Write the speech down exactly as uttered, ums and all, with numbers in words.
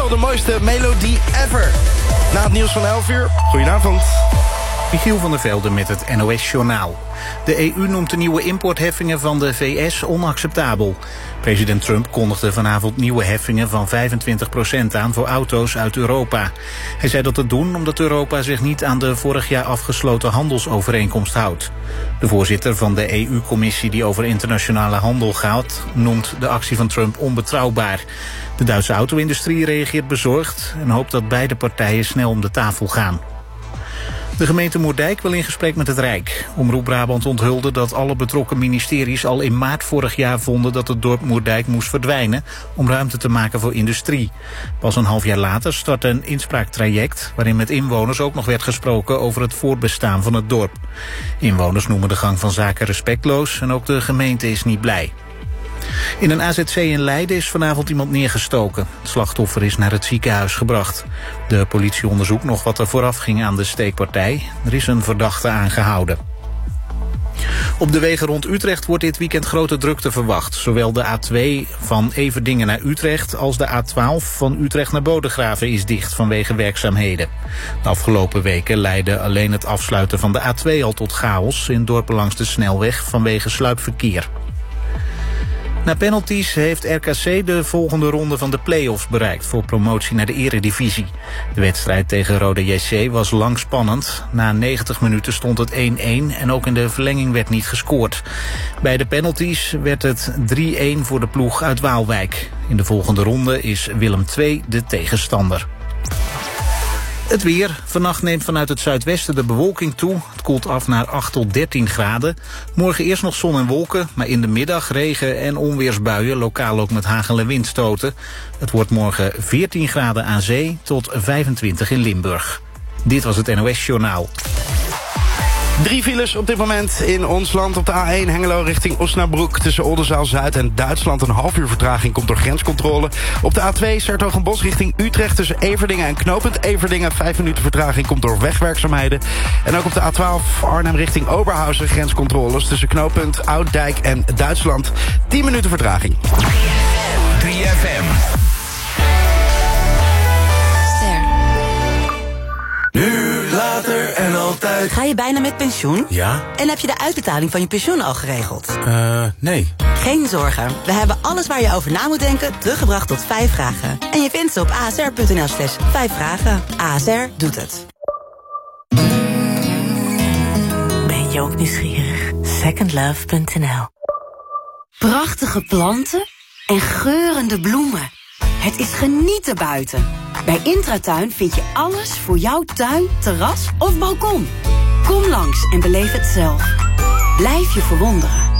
Adele, de mooiste melodie ever. Na het nieuws van elf uur, goedenavond. Michiel van der Velde met het N O S-journaal. De E U noemt de nieuwe importheffingen van de V S onacceptabel. President Trump kondigde vanavond nieuwe heffingen van vijfentwintig procent aan voor auto's uit Europa. Hij zei dat te doen omdat Europa zich niet aan de vorig jaar afgesloten handelsovereenkomst houdt. De voorzitter van de E U-commissie die over internationale handel gaat, noemt de actie van Trump onbetrouwbaar. De Duitse auto-industrie reageert bezorgd en hoopt dat beide partijen snel om de tafel gaan. De gemeente Moerdijk wil in gesprek met het Rijk. Omroep Brabant onthulde dat alle betrokken ministeries al in maart vorig jaar vonden dat het dorp Moerdijk moest verdwijnen om ruimte te maken voor industrie. Pas een half jaar later startte een inspraaktraject waarin met inwoners ook nog werd gesproken over het voortbestaan van het dorp. Inwoners noemen de gang van zaken respectloos en ook de gemeente is niet blij. In een A Z C in Leiden is vanavond iemand neergestoken. Het slachtoffer is naar het ziekenhuis gebracht. De politie onderzoekt nog wat er vooraf ging aan de steekpartij. Er is een verdachte aangehouden. Op de wegen rond Utrecht wordt dit weekend grote drukte verwacht. Zowel de A twee van Everdingen naar Utrecht als de A twaalf van Utrecht naar Bodegraven is dicht vanwege werkzaamheden. De afgelopen weken leidde alleen het afsluiten van de A twee al tot chaos in dorpen langs de snelweg vanwege sluipverkeer. Na penalties heeft R K C de volgende ronde van de play-offs bereikt voor promotie naar de eredivisie. De wedstrijd tegen Roda J C was lang spannend. Na negentig minuten stond het één-één en ook in de verlenging werd niet gescoord. Bij de penalties werd het drie-één voor de ploeg uit Waalwijk. In de volgende ronde is Willem twee de tegenstander. Het weer. Vannacht neemt vanuit het zuidwesten de bewolking toe. Het koelt af naar acht tot dertien graden. Morgen eerst nog zon en wolken, maar in de middag regen en onweersbuien, lokaal ook met hagel en windstoten. Het wordt morgen veertien graden aan zee tot vijfentwintig in Limburg. Dit was het N O S-journaal. Drie files op dit moment in ons land. Op de A één Hengelo richting Osnabrück tussen Oldenzaal-Zuid en Duitsland. Een half uur vertraging komt door grenscontrole. Op de A twee 's-Hertogenbosch richting Utrecht tussen Everdingen en knooppunt Everdingen. Vijf minuten vertraging komt door wegwerkzaamheden. En ook op de A twaalf Arnhem richting Oberhausen grenscontroles tussen knooppunt Ouddijk en Duitsland. Tien minuten vertraging. drie F M. Nu, later en altijd. Ga je bijna met pensioen? Ja. En heb je de uitbetaling van je pensioen al geregeld? Eh, uh, nee. Geen zorgen. We hebben alles waar je over na moet denken teruggebracht tot vijf vragen. En je vindt ze op asr.nl slash vijf vragen. A S R doet het. Ben je ook nieuwsgierig? second love punt n l. Prachtige planten en geurende bloemen. Het is genieten buiten. Bij Intratuin vind je alles voor jouw tuin, terras of balkon. Kom langs en beleef het zelf. Blijf je verwonderen.